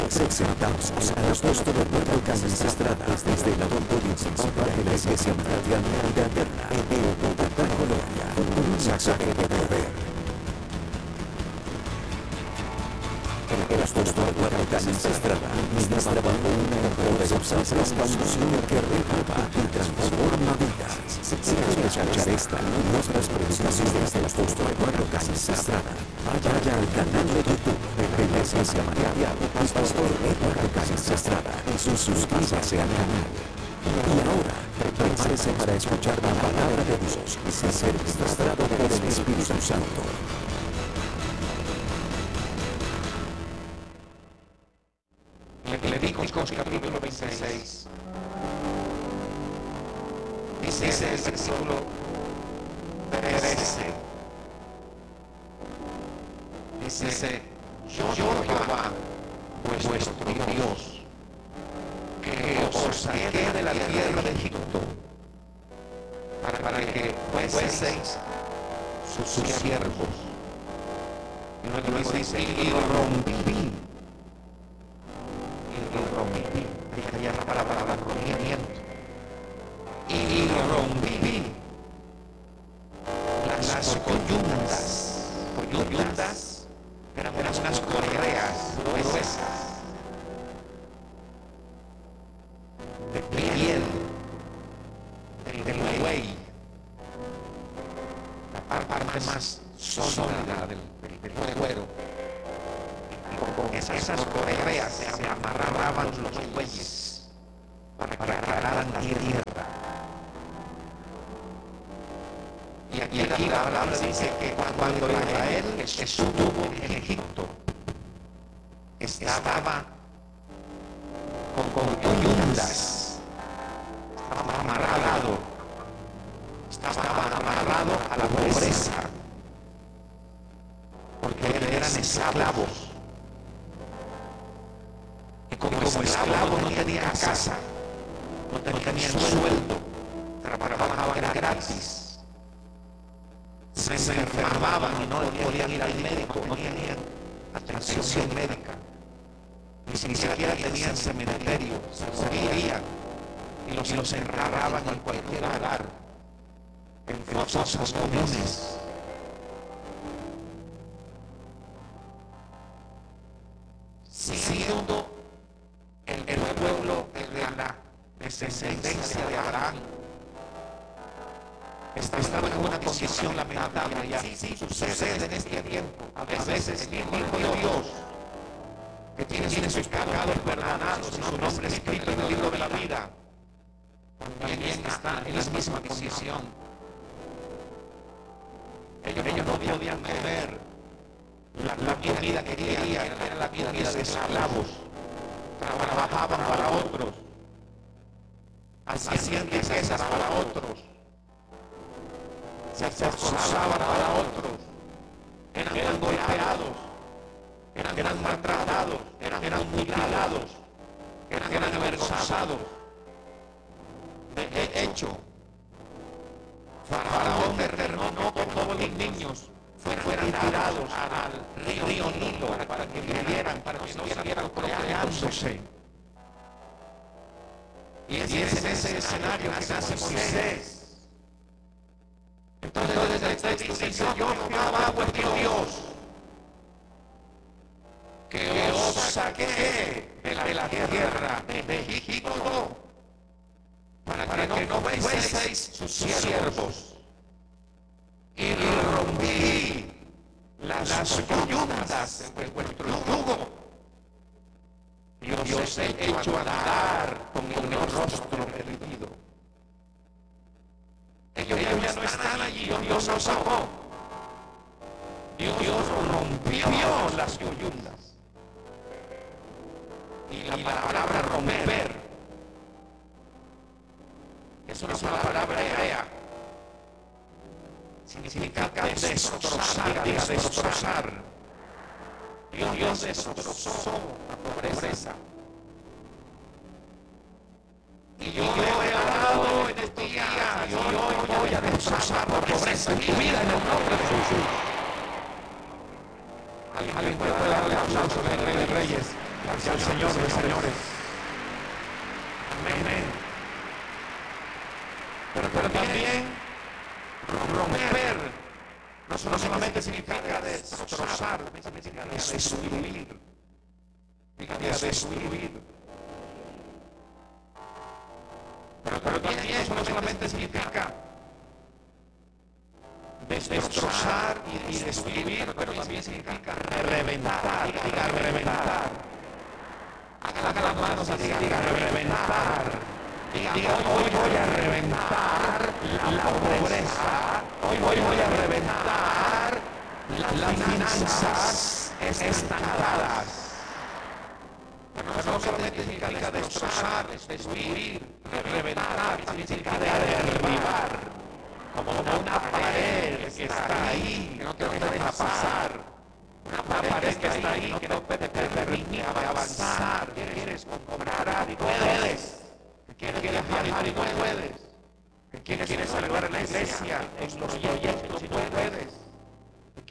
Presentamos a los dos de Eduardo Casas Estrada desde la audiencia de la Iglesia Mundial de Eterna en Bogotá, Colombia, con un mensaje de poder. Los dos de Eduardo Casas Estrada ministraban una poderosa transformación que renueva y transforma vidas. Si quieres escuchar esta y otras predicaciones de los dos de Eduardo Casas Estrada, vaya al canal de YouTube de la Iglesia María y Pastor Eduardo Casas Estrada y suscríbase al canal. Y ahora, prepárese para escuchar la palabra de Dios y ser ministrado por el Espíritu Santo. Levíticos capítulo 26. Dice el versículo 13. Dice, yo Jehová, vuestro Dios, que os saqué de la tierra de Egipto, para que fueseis sus siervos. Y luego dice, y rompí. Ahí la palabra rompimiento. Y rompí las coyuntas eran unas correas gruesas de piel del buey, la parte más sólida del cuero. Con esas correas se amarraban los bueyes para que araran tierra. Y aquí la palabra dice que cuando Israel estuvo en Egipto, estaba con coyuntas, estaba amarrado a la pobreza, porque eran esclavos. Y como esclavos no tenían casa, no tenían sueldo, trabajaban gratis. Se enfermaban y no podían ir al médico, no tenían atención médica, ni siquiera tenían cementerio, se morían y los enterraban en cualquier lugar, en fosas comunes. Siendo el pueblo de la descendencia de Abraham, estaba en una condición lamentable. Y así sucede en este tiempo. A veces el Hijo de Dios, que tiene sus pecados perdonados y su nombre escrito en el libro de la vida, también está en la misma condición. Ellos no podían comer la comida que querían, era la vida de esclavos. Trabajaban para otros, hacían riquezas para otros, se esforzaban para otros, eran golpeados, eran maltratados, eran mutilados, eran avergonzados. De hecho, Faraón determinó que todos los niños fueran tirados al río Nilo para que vivieran, para que no siguieran procreándose. Y es en ese escenario que nace Moisés. Entonces el texto dice, yo Jehová vuestro Dios, que os saqué de la tierra de Egipto, para que no fueseis sus siervos, y rompí las coyuntas de vuestro yugo, y os he hecho andar con el rostro perdido. Ellos ya no están allí, Dios los sacó. Dios rompió las coyuntas. Y la palabra romper es una palabra hebrea. Significa destrozar. Dios destrozó la pobreza. Y yo he hablado en este día, yo voy a destrozar la pobreza en tu vida en el nombre de Jesús. Alguien puede darle aplauso al Rey de Reyes. Gracias al Señor de señores. Amén. Pero también romper no solamente significa destrozar, significa destruir. Pero también no solamente significa destrozar y destruir, pero también significa reventar. Diga reventar. Haga las manos así, diga reventar. Diga, hoy voy a reventar la pobreza. Hoy voy a reventar las finanzas estancadas. Pero no solamente significa destrozar, destruir, reventar, significa derribar. Como una pared que está ahí, que no te deja pasar. Una pared que está ahí, que no te permite avanzar. Quieres comprar y puedes. Quieres viajar y no puedes. Quieres celebrar en la iglesia, en los proyectos y no puedes.